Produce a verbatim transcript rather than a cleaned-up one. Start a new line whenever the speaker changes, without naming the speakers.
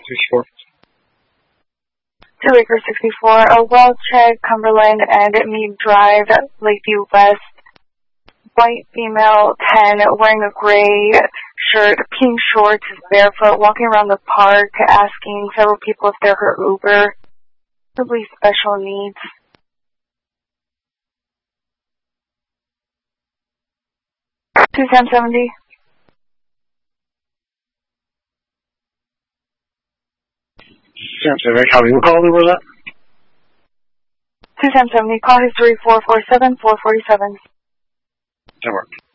sixty-four.
Two Acre sixty-four, a well check, Cumberland and Mead Drive, Lakeview West. White female, ten, wearing a gray shirt, pink shorts, barefoot, walking around the park, asking several people if they're her Uber. Probably special needs. two ten seventy.
ten seventy, how do you call over that?
two ten seventy, call history four four seven, four forty-seven.
That worked.